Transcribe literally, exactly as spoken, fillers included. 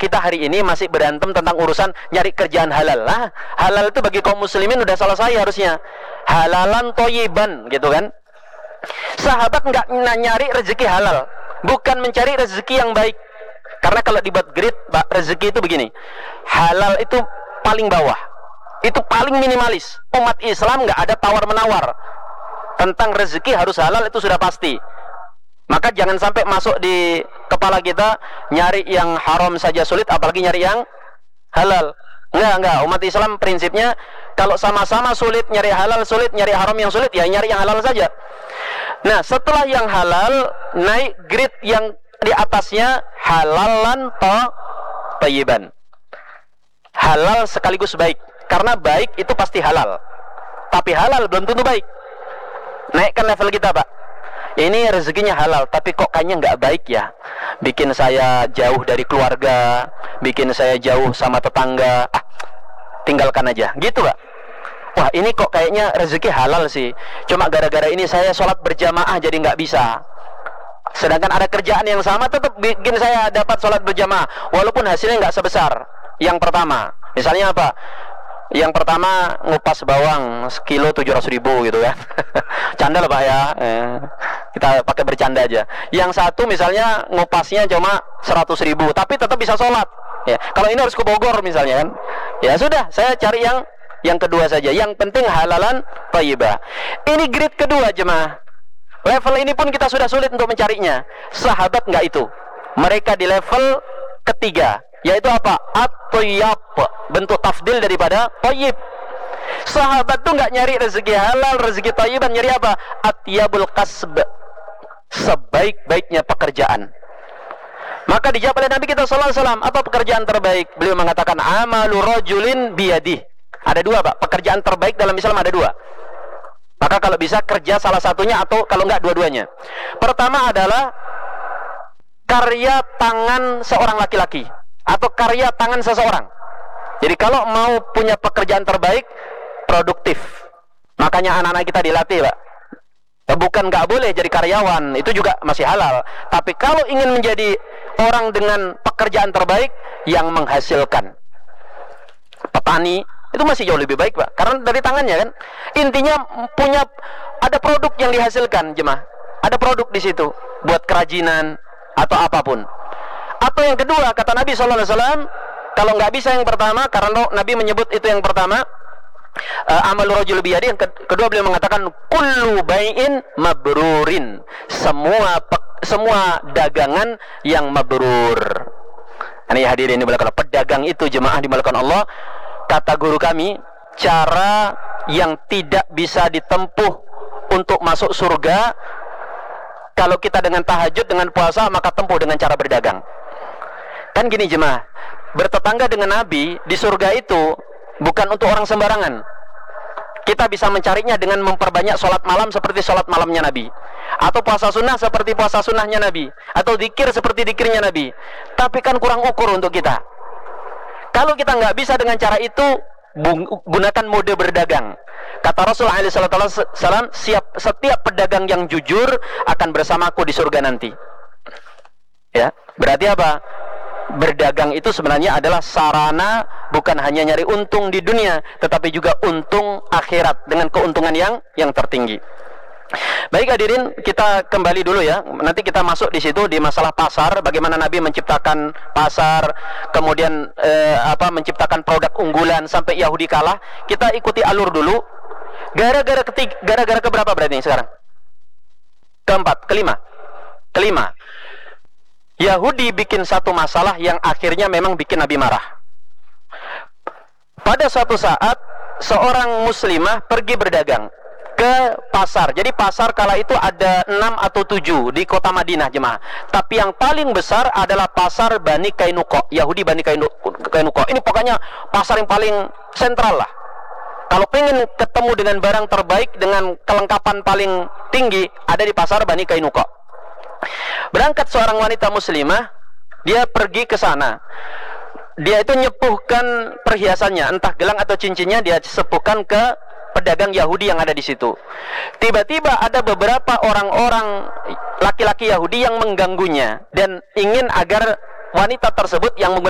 kita hari ini masih berantem tentang urusan nyari kerjaan halal. Lah, halal itu bagi kaum muslimin udah selesai harusnya. Halalan thayyiban gitu kan. Sahabat nggak nyari rezeki halal, bukan mencari rezeki yang baik. Karena kalau dibuat grid, rezeki itu begini. Halal itu paling bawah. Itu paling minimalis. Umat Islam nggak ada tawar-menawar. Tentang rezeki harus halal itu sudah pasti. Maka jangan sampai masuk di kepala kita nyari yang haram saja sulit, apalagi nyari yang halal. Enggak, enggak. Umat Islam prinsipnya kalau sama-sama sulit, nyari halal sulit, nyari haram yang sulit, ya nyari yang halal saja. Nah, setelah yang halal, naik grade yang di atasnya halalan thayyiban. Halal sekaligus baik. Karena baik itu pasti halal. Tapi halal belum tentu baik. Naikkan level kita, Pak. Ini rezekinya halal, tapi kok kayaknya nggak baik ya. Bikin saya jauh dari keluarga, bikin saya jauh sama tetangga. Ah, tinggalkan aja. Gitu, Pak. Wah, ini kok kayaknya rezeki halal sih. Cuma gara-gara ini saya sholat berjamaah jadi nggak bisa. Sedangkan ada kerjaan yang sama tetap bikin saya dapat sholat berjamaah, walaupun hasilnya nggak sebesar yang pertama. Misalnya apa? Yang pertama ngupas bawang sekilo tujuh ratus ribu gitu kan. Canda lah Pak ya, eh, kita pakai bercanda aja. Yang satu misalnya ngupasnya cuma seratus ribu, tapi tetap bisa sholat ya. Kalau ini harus ke Bogor misalnya kan. Ya sudah, saya cari yang yang kedua saja. Yang penting halalan thayyibah. Ini grade kedua jemaah. Level ini pun kita sudah sulit untuk mencarinya. Sahabat enggak itu. Mereka di level ketiga, yaitu apa? At-thayyib, bentuk tafdil daripada thayyib. Sahabat tuh enggak nyari rezeki halal, rezeki thayyiban, nyari apa? Atyabul kasb, sebaik-baiknya pekerjaan. Maka dijawab oleh Nabi kita sallallahu alaihi wasallam, apa pekerjaan terbaik? Beliau mengatakan amalu rajulin biyadih. Ada dua, Pak. Pekerjaan terbaik dalam Islam ada dua. Maka kalau bisa kerja salah satunya atau kalau enggak dua-duanya. Pertama adalah karya tangan seorang laki-laki atau karya tangan seseorang. Jadi kalau mau punya pekerjaan terbaik, produktif. Makanya anak-anak kita dilatih, Pak. Bukan nggak boleh jadi karyawan, itu juga masih halal. Tapi kalau ingin menjadi orang dengan pekerjaan terbaik yang menghasilkan, petani itu masih jauh lebih baik, Pak. Karena dari tangannya kan. Intinya punya ada produk yang dihasilkan, jemaah. Ada produk di situ buat kerajinan atau apapun. Atau yang kedua, kata Nabi sallallahu alaihi wasallam, kalau nggak bisa yang pertama, karena Nabi menyebut itu yang pertama, uh, amalur rajul biyadi. Yang kedua beliau mengatakan kullu bai'in mabrurin. Semua semua dagangan yang mabrur. Ini hadirin dimulakan pedagang itu jemaah dimulakan Allah. Kata guru kami, cara yang tidak bisa ditempuh untuk masuk surga, kalau kita dengan tahajud, dengan puasa, maka tempuh dengan cara berdagang. Kan gini jemaah, bertetangga dengan Nabi di surga itu bukan untuk orang sembarangan. Kita bisa mencarinya dengan memperbanyak sholat malam seperti sholat malamnya Nabi, atau puasa sunnah seperti puasa sunnahnya Nabi, atau zikir seperti zikirnya Nabi. Tapi kan kurang ukur untuk kita. Kalau kita nggak bisa dengan cara itu, gunakan mode berdagang. Kata Rasulullah shallallahu alaihi wasallam, siap setiap pedagang yang jujur akan bersamaku di surga nanti. Ya, berarti apa? Berdagang itu sebenarnya adalah sarana bukan hanya nyari untung di dunia, tetapi juga untung akhirat dengan keuntungan yang yang tertinggi. Baik hadirin, kita kembali dulu ya. Nanti kita masuk di situ di masalah pasar, bagaimana Nabi menciptakan pasar, kemudian eh, apa menciptakan produk unggulan sampai Yahudi kalah. Kita ikuti alur dulu. Gara-gara ketiga, gara-gara keberapa berarti sekarang? Keempat, kelima. Kelima. Yahudi bikin satu masalah yang akhirnya memang bikin Nabi marah. Pada suatu saat seorang muslimah pergi berdagang ke pasar. Jadi pasar kala itu ada enam atau tujuh di kota Madinah jemaah. Tapi yang paling besar adalah pasar Bani Kainuqa, Yahudi Bani Kainuqa. Ini pokoknya pasar yang paling sentral lah. Kalau pengen ketemu dengan barang terbaik dengan kelengkapan paling tinggi, ada di pasar Bani Kainuqa. Berangkat seorang wanita muslimah, dia pergi ke sana. Dia itu nyepuhkan perhiasannya, entah gelang atau cincinnya, dia sepuhkan ke pedagang Yahudi yang ada di situ. Tiba-tiba ada beberapa orang-orang laki-laki Yahudi yang mengganggunya dan ingin agar wanita tersebut yang